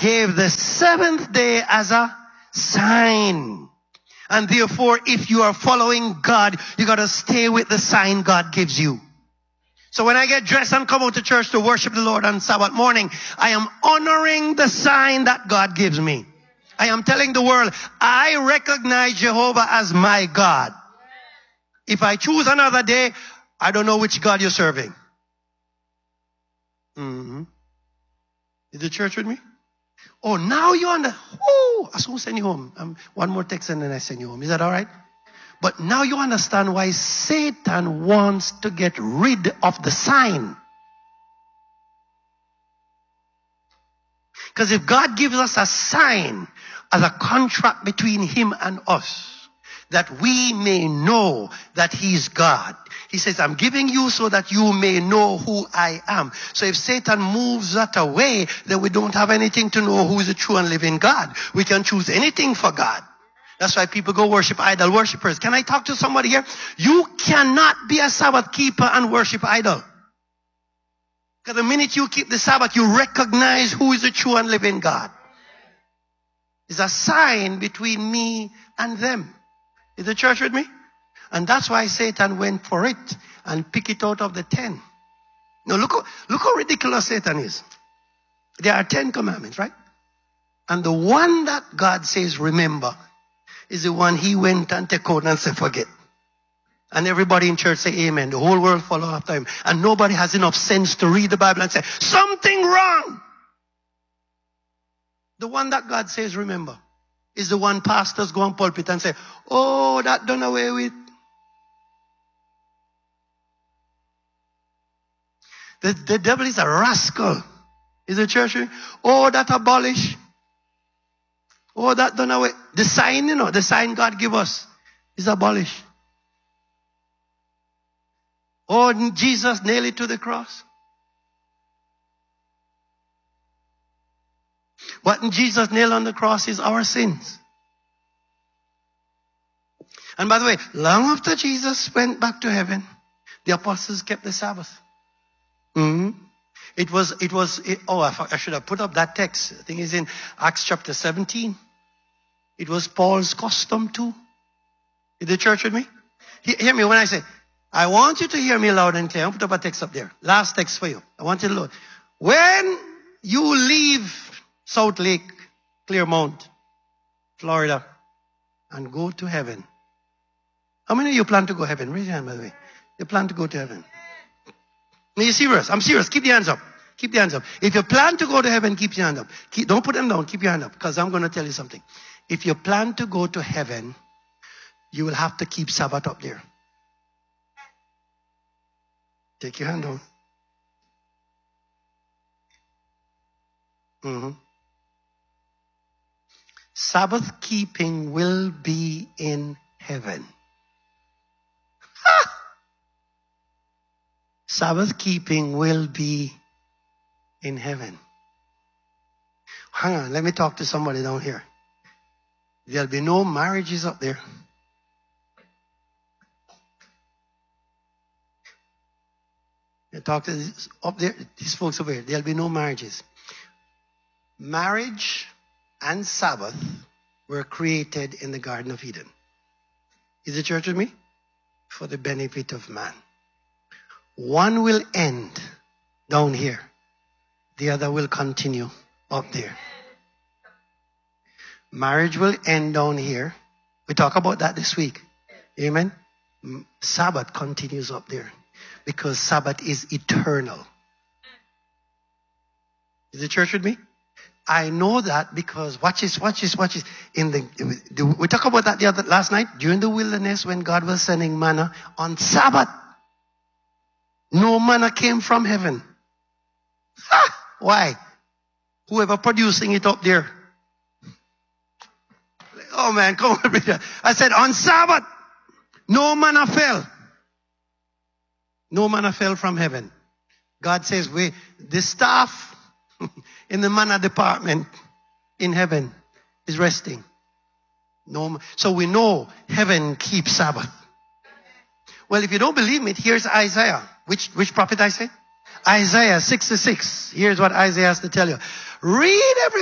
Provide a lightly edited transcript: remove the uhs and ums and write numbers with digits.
gave the seventh day as a sign. And therefore, if you are following God, you got to stay with the sign God gives you. So when I get dressed and come out to church to worship the Lord on Sabbath morning, I am honoring the sign that God gives me. I am telling the world, I recognize Jehovah as my God. If I choose another day, I don't know which God you're serving. Is the church with me? Oh, now you're on the... Oh, I will send you home. One more text and then I send you home. Is that all right? But now you understand why Satan wants to get rid of the sign. Because if God gives us a sign as a contract between him and us, that we may know that he's God. He says, I'm giving you so that you may know who I am. So if Satan moves that away, then we don't have anything to know who is the true and living God. We can choose anything for God. That's why people go worship idol worshipers. Can I talk to somebody here? You cannot be a Sabbath keeper and worship idol. Because the minute you keep the Sabbath, you recognize who is the true and living God. It's a sign between me and them. Is the church with me? And that's why Satan went for it and picked it out of the 10. Now look how ridiculous Satan is. There are 10 commandments, right? And the one that God says remember is the one he went and took out and said forget. And everybody in church say amen. The whole world follow after him. And nobody has enough sense to read the Bible and say something wrong. The one that God says remember is the one pastors go on pulpit and say, oh, that done away with. The devil is a rascal. Is the church? Oh, that abolish. Oh, that done away. The sign, the sign God give us is abolish. Oh, Jesus nailed it to the cross. What Jesus nailed on the cross is our sins. And by the way, long after Jesus went back to heaven, the apostles kept the Sabbath. I should have put up that text. I think it's in Acts chapter 17. It was Paul's custom too. Is the church with me? Hear me when I say, I want you to hear me loud and clear. I'll put up a text up there. Last text for you. I want you to look. When you leave South Lake, Clearmount, Florida, and go to heaven. How many of you plan to go to heaven? Raise your hand, by the way. You plan to go to heaven. Are you serious? I'm serious. Keep your hands up. Keep your hands up. If you plan to go to heaven, keep your hand up. Don't put them down. Keep your hand up. Because I'm going to tell you something. If you plan to go to heaven, you will have to keep Sabbath up there. Take your hand down. Sabbath keeping will be in heaven. Sabbath keeping will be in heaven. Hang on, let me talk to somebody down here. There'll be no marriages up there. You talk to these folks over here. There'll be no marriages. Marriage and Sabbath were created in the Garden of Eden. Is the church with me? For the benefit of man. One will end down here. The other will continue up there. Marriage will end down here. We talk about that this week. Amen. Sabbath continues up there. Because Sabbath is eternal. Is the church with me? I know that because watch this. We talked about that last night during the wilderness when God was sending manna on Sabbath. No manna came from heaven. Why? Whoever producing it up there. Oh man, come on, brother. I said on Sabbath, no manna fell. No manna fell from heaven. God says, the staff in the manna department in heaven is resting. No, so we know heaven keeps Sabbath. Well, if you don't believe me, here's Isaiah. Which prophet I say? Isaiah 66. Here's what Isaiah has to tell you. Read every